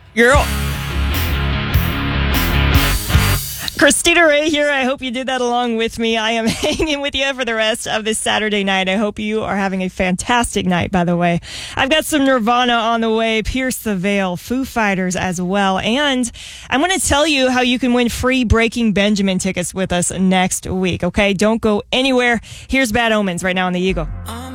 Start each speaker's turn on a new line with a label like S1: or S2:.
S1: Girl. Christina Ray here. I hope you did that along with me. I am hanging with you for the rest of this Saturday night. I hope you are having a fantastic night, by the way. I've got some Nirvana on the way, Pierce the Veil, Foo Fighters as well. And I'm going to tell you how you can win free Breaking Benjamin tickets with us next week, okay? Don't go anywhere. Here's Bad Omens right now on the Eagle.